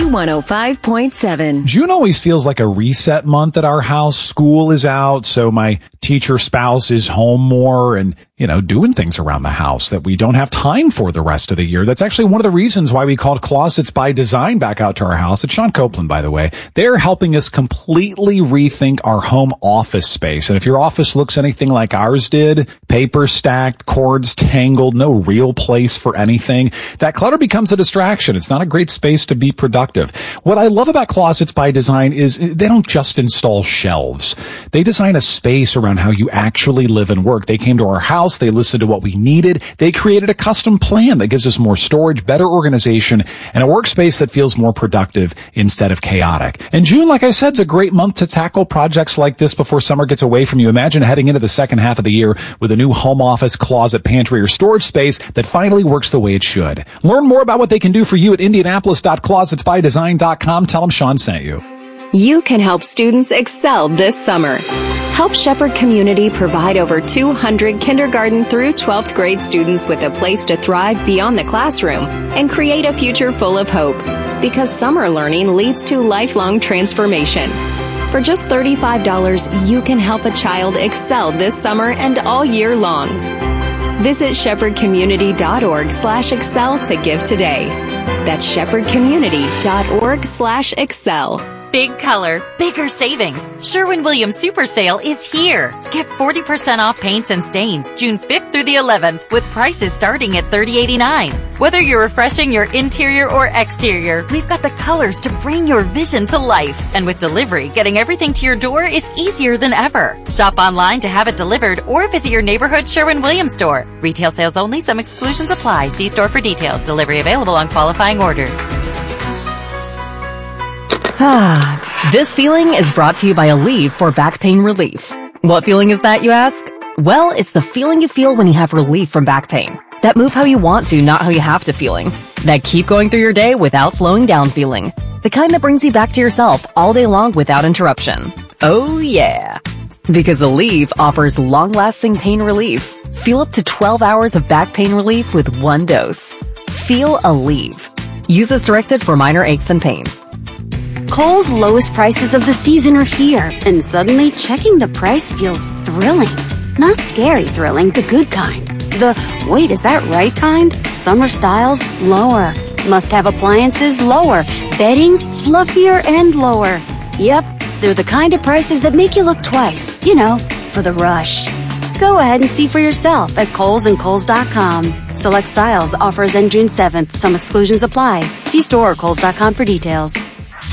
105.7. June always feels like a reset month at our house. School is out, so my teacher spouse is home more and, doing things around the house that we don't have time for the rest of the year. That's actually one of the reasons why we called Closets by Design back out to our house. It's Sean Copeland, by the way. They're helping us completely rethink our home office space. And if your office looks anything like ours did, paper stacked, cords tangled, no real place for anything, that clutter becomes a distraction. It's not a great space to be productive. What I love about Closets by Design is they don't just install shelves. They design a space around how you actually live and work. They came to our house. They listened to what we needed. They created a custom plan that gives us more storage, better organization, and a workspace that feels more productive instead of chaotic. And June, like I said, is a great month to tackle projects like this before summer gets away from you. Imagine heading into the second half of the year with a new home office, closet, pantry, or storage space that finally works the way it should. Learn more about what they can do for you at indianapolis.closetsbydesign.com. Tell them Sean sent you. You can help students excel this summer. Help Shepherd Community provide over 200 kindergarten through 12th grade students with a place to thrive beyond the classroom and create a future full of hope. Because summer learning leads to lifelong transformation. For just $35, you can help a child excel this summer and all year long. Visit shepherdcommunity.org/excel to give today. That's shepherdcommunity.org/excel. Big color, bigger savings. Sherwin-Williams Super Sale is here. Get 40% off paints and stains June 5th through the 11th with prices starting at $30.89. Whether you're refreshing your interior or exterior, we've got the colors to bring your vision to life. And with delivery, getting everything to your door is easier than ever. Shop online to have it delivered or visit your neighborhood Sherwin-Williams store. Retail sales only. Some exclusions apply. See store for details. Delivery available on qualifying orders. This feeling is brought to you by Aleve for back pain relief. What feeling is that, you ask? Well, it's the feeling you feel when you have relief from back pain. That move how you want to, not how you have to feeling. That keep going through your day without slowing down feeling. The kind that brings you back to yourself all day long without interruption. Oh yeah. Because Aleve offers long-lasting pain relief. Feel up to 12 hours of back pain relief with one dose. Feel Aleve. Use as directed for minor aches and pains. Kohl's lowest prices of the season are here, and suddenly checking the price feels thrilling. Not scary thrilling, the good kind. The, wait, is that right kind? Summer styles, lower. Must-have appliances, lower. Bedding, fluffier and lower. Yep, they're the kind of prices that make you look twice, for the rush. Go ahead and see for yourself at Kohl's and Kohls.com. Select styles, offers end June 7th. Some exclusions apply. See store or Kohls.com for details.